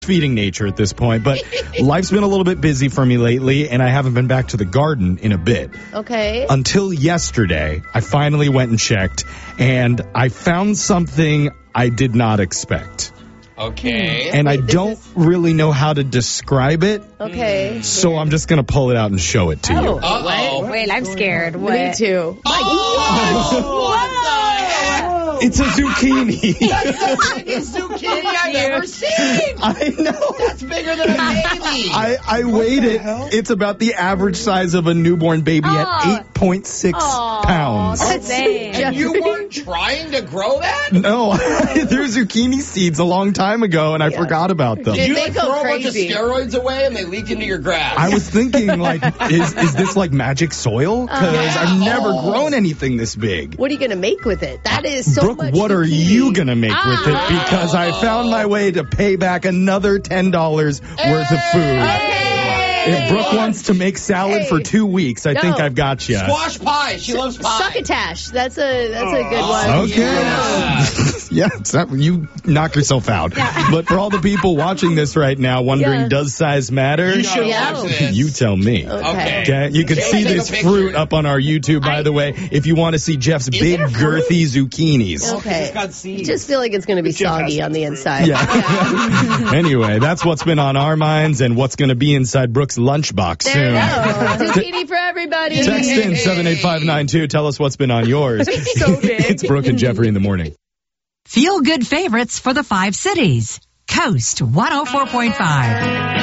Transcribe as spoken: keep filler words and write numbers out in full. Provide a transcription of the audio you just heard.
feeding nature at this point, but life's been a little bit busy for me lately, and I haven't been back to the garden in a bit. Okay. Until yesterday, I finally went and checked, and I found something I did not expect. Okay. And I Wait, this don't is- really know how to describe it, Okay. so I'm just going to pull it out and show it to you. Uh-oh. Wait, I'm scared. What? Me too. Oh, what the heck? It's a zucchini. That's the biggest zucchini I've ever seen. I know. That's bigger than a baby. I, I weighed it. It's about the average size of a newborn baby Oh. at eight point six Aw, pounds. that's dang. And you weren't trying to grow that? No, I threw zucchini seeds a long time ago, and I forgot about them. Did you They like go throw a bunch of crazy. steroids away and they leaked into your grass? I was thinking, like, is is this like magic soil? Because Yeah. I've never Oh. grown anything this big. What are you going to make with it? That is so Brooke, much what are zucchini. you going to make with it? Ah. Because I found my way to pay back another ten dollars worth of food. Hey! If Brooke wants to make salad Hey. for two weeks, I think No. I've got you. Squash pie. She loves pie. Succotash. That's a that's a good one. Okay. Yeah. Yeah, it's not, you knock yourself out. But for all the people watching this right now wondering, Yeah. does size matter? You should Yeah. watch this. You tell me. Okay. Okay, you can Take see a this picture. fruit up on our YouTube, by the way, if you want to see Jeff's big, it a fruit? girthy zucchinis. Okay. It's got I seeds. just feel like it's going to be Jeff has soggy some on the fruit. inside. Yeah. Anyway, that's what's been on our minds and what's going to be inside Brooke's lunchbox There soon. you go. Zucchini for everybody. Text in seven eight five nine two. Tell us what's been on yours. So big. It's Brooke and Jeffrey in the morning. Feel good favorites for the five cities. Coast one oh four point five.